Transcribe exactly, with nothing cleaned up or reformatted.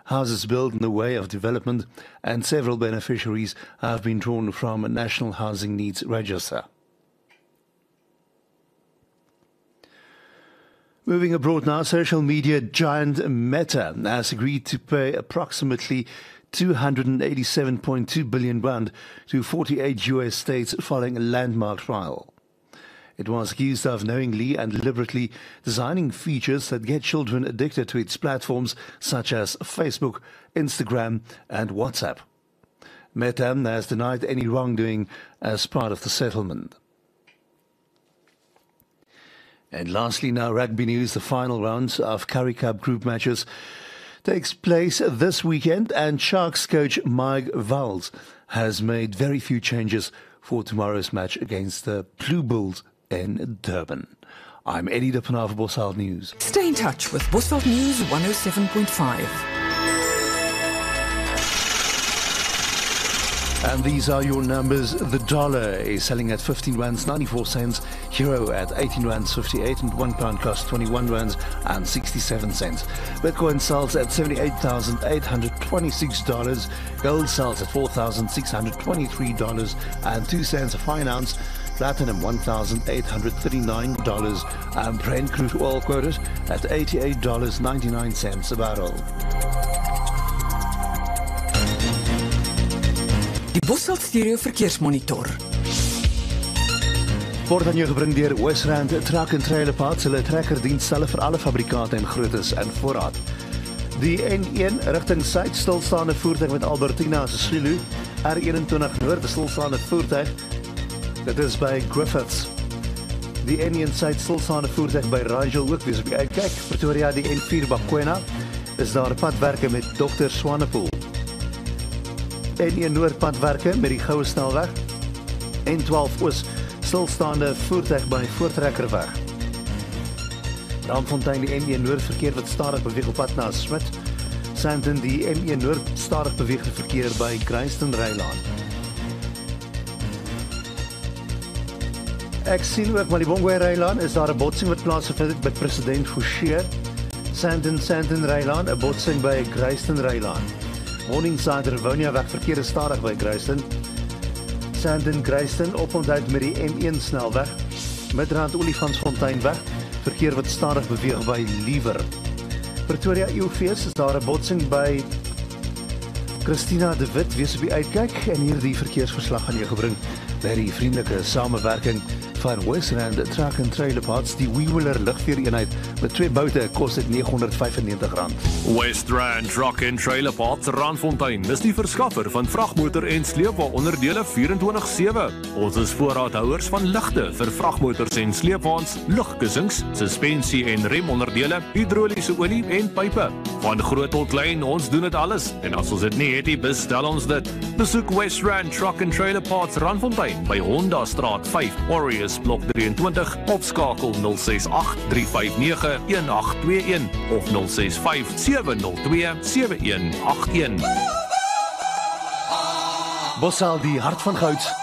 houses built in the way of development, and several beneficiaries have been drawn from a National Housing Needs Register. Moving abroad now, social media giant Meta has agreed to pay approximately two hundred eighty-seven point two billion rand to forty-eight U S states following a landmark trial. It was accused of knowingly and deliberately designing features that get children addicted to its platforms such as Facebook, Instagram and WhatsApp. Meta has denied any wrongdoing as part of the settlement. And lastly, now rugby news. The final rounds of Currie Cup group matches takes place this weekend, and Sharks coach Mike Vowles has made very few changes for tomorrow's match against the Blue Bulls in Durban. I'm Eddie de Pinaar for Bosveld News. Stay in touch with Bosveld News one oh seven point five. And these are your numbers. The dollar is selling at fifteen rands ninety-four cents, euro at eighteen rands fifty-eight, and one pound costs twenty-one rands and sixty-seven cents. Bitcoin sells at seventy-eight thousand eight hundred twenty-six dollars. Gold sells at four thousand six hundred twenty-three dollars and two cents a fine ounce. Platinum one thousand eight hundred thirty-nine dollars, and Brent crude oil quoted at eighty-eight dollars and ninety-nine cents a barrel. Die Bosveld Stereo Verkeersmonitor. Word aan jou gebring deur Wesrand Truck and Trailer Parts, hulle trekkerdienstelle vir alle fabrikate en groottes en voorraad. Die N een rigting suid stilstaande voertuig met Albertina se Zulu, R eenentwintig noord stilstaande voertuig. Dit is by Griffiths. Die N een suid stilstaande voertuig by Rigel ook wees op die uitkyk. Pretoria die N vier Bakwena is daar padwerke met Dokter Swanepoel. N een noordpadwerke met die Goue Snelweg. N twaalf oos stilstaande voertuig by Voortrekkerweg. Ramfontein die N een noordverkeer wat stadig beweeg op pad na Smit. Sandton die N een noord stadig beweegde verkeer by Grayston Rylaan. Ek sien ook Malibongwe Rylaan is daar 'n botsing wat plaasgevind by President Fouché. Sandton Sandton Rylaan 'n botsing by Grayston Rylaan. Morningside Rivonia weg verkeer is stadig by Grayston. Sandton Grayston oponthoud met die M een snelweg. Midrand Olifantsfontein weg verkeer wat stadig beweeg by Liewer. Pretoria Eeufees is daar 'n botsing by Christina de Wit wees op die uitkyk, en hierdie verkeersverslag aan jou gebring by die vriendelike samewerking van Wesrand Truck and Trailer Parts. Die Wheeler lugveereenheid met twee boute kos dit nege honderd vyfennegentig rand. Wesrand Truck and Trailer Parts Randfontein is die verskaffer van vragmotor en sleepwa-onderdele vierentwintig sewe. Ons is voorraadhouers van ligte vir vragmotors en sleepwaens, lugkussings, suspensie en remonderdele, hidroliese olie en pype. Van groot tot klein, ons doen dit alles. En as ons dit nie het nie, bestel ons dit. Besoek Wesrand Truck and Trailer Parts Randfontein by Honda Straat vyf, Warriors Blok drieëntwintig, of skakel nul ses agt drie vyf nege een agt twee een of nul ses vyf sewe nul twee sewe een agt een. Bosveld die hart van goud.